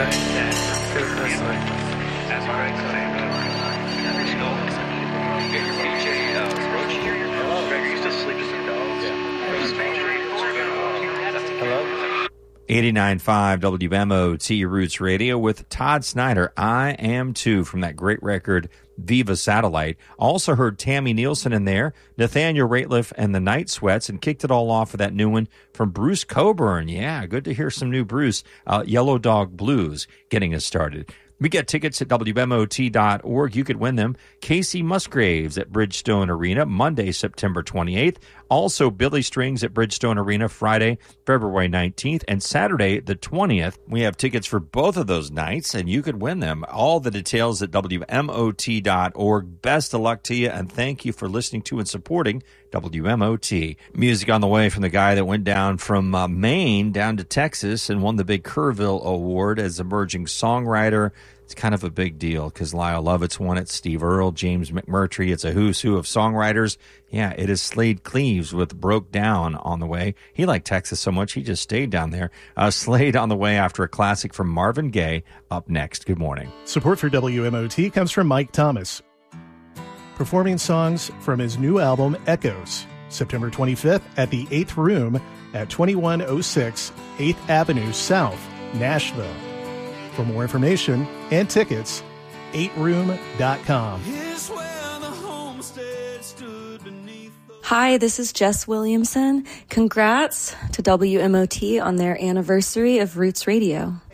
Hello? 89.5 WMOT Roots Radio with Todd Snyder. I Am Too from that great record, Viva Satellite. Also heard Tammy Nielsen in there, Nathaniel Rateliff and the Night Sweats, and kicked it all off with that new one from Bruce Coburn. Yeah, good to hear some new Bruce. Yellow Dog Blues getting us started. We get tickets at WMOT.org. You could win them. Casey Musgraves at Bridgestone Arena, Monday, September 28th. Also, Billy Strings at Bridgestone Arena, Friday, February 19th, and Saturday, the 20th. We have tickets for both of those nights, and you could win them. All the details at WMOT.org. Best of luck to you, and thank you for listening to and supporting WMOT. Music on the way from the guy that went down from Maine down to Texas and won the big Kerrville Award as emerging songwriter. It's kind of a big deal because Lyle Lovitz won it, Steve Earle, James McMurtry. It's a who's who of songwriters. Yeah, it is Slade Cleaves with Broke Down on the way. He liked Texas so much he just stayed down there. Slade on the way after a classic from Marvin Gaye up next. Good morning. Support for WMOT comes from Mike Thomas, performing songs from his new album, Echoes, September 25th at the 8th Room at 2106 8th Avenue South, Nashville. For more information and tickets, 8room.com. Hi, this is Jess Williamson. Congrats to WMOT on their anniversary of Roots Radio.